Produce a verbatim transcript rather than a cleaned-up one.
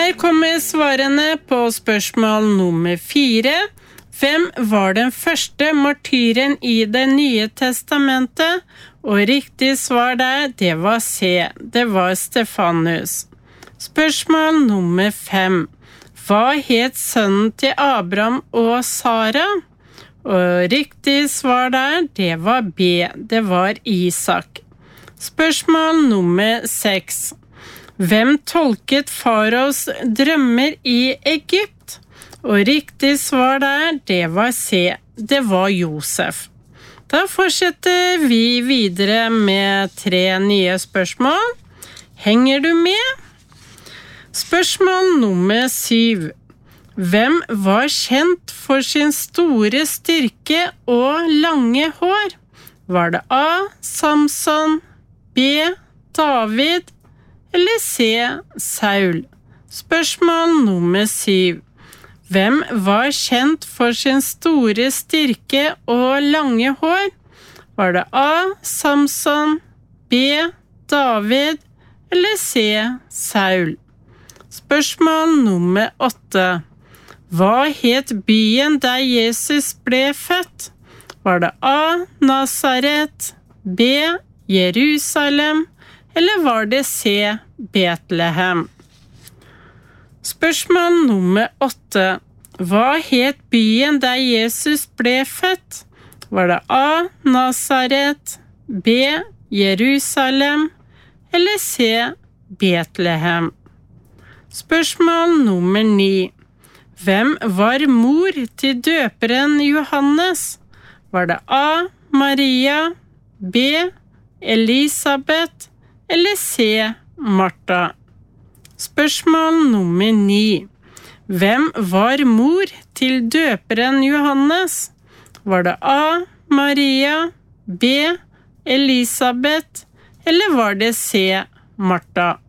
Her kommer svarene på spørsmål nummer fire. Hvem var den første martyren i det nye testamentet? Og riktig svar der, det var C. Det var Stefanus. Spørsmål nummer fem. Hva het sønnen til Abraham og Sara? Og riktig svar der, det var B. Det var Isak. Spørsmål nummer seks. Hvem tolket faraos drømmer i Egypt? Og riktig svar der, det var C. Det var Josef. Da fortsetter vi videre med tre nye spørsmål. Henger du med? Spørsmål nummer syv. Hvem var kjent for sin store styrke og lange hår? Var det A. Samson, B. David eller C. Saul? Spørsmål nummer syv. Hvem var kjent for sin store styrke og lange hår? Var det A. Samson, B. David eller C. Saul? Spørsmål nummer åtte. Hva het byen der Jesus ble født? Var det A. Nazaret, B. Jerusalem eller var det C. Betlehem? Spørsmål nummer åtte. Hva het byen der Jesus ble født? Var det A. Nazaret, B. Jerusalem eller C. Betlehem? Spørsmål nummer ni. Hvem var mor til døperen Johannes? Var det A. Maria, B. Elisabeth eller C. Martha? Spørsmål nummer ni. Hvem var mor til døperen Johannes? Var det A. Maria, B. Elisabeth eller var det C. Martha?